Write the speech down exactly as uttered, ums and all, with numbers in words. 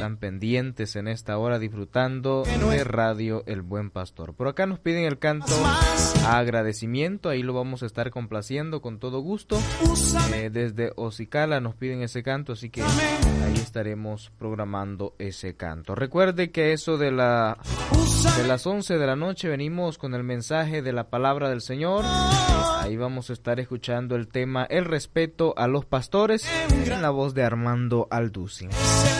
están pendientes en esta hora disfrutando de Radio El Buen Pastor. Por acá nos piden el canto a agradecimiento, ahí lo vamos a estar complaciendo con todo gusto. Eh, desde Ocicala nos piden ese canto, así que ahí estaremos programando ese canto. Recuerde que eso de, la, de las once de la noche venimos con el mensaje de la palabra del Señor. Ahí vamos a estar escuchando el tema El respeto a los pastores en la voz de Armando Alducin.